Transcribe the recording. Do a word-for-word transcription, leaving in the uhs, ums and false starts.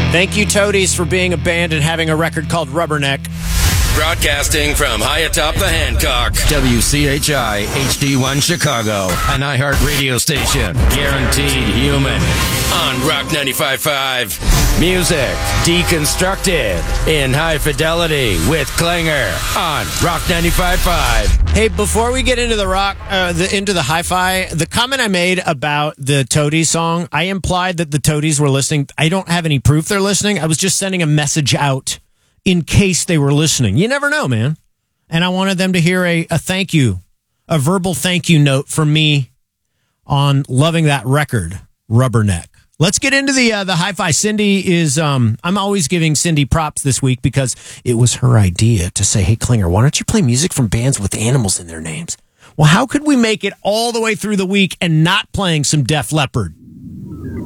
Thank you, Toadies, for being a band and having a record called Rubberneck. Broadcasting from high atop the Hancock. W C H I H D one Chicago. An iHeart radio station. Guaranteed human. On Rock ninety-five point five. Music deconstructed in high fidelity with Klinger on Rock ninety-five point five. Hey, before we get into the rock, uh, the into the hi-fi, the comment I made about the Toadies song, I implied that the Toadies were listening. I don't have any proof they're listening. I was just sending a message out in case they were listening. You never know, man. And I wanted them to hear a, a thank you, a verbal thank you note from me on loving that record, Rubberneck. Let's get into the uh, the hi-fi. Cindy is, um, I'm always giving Cindy props this week because it was her idea to say, hey, Klinger, why don't you play music from bands with animals in their names? Well, how could we make it all the way through the week and not playing some Def Leppard?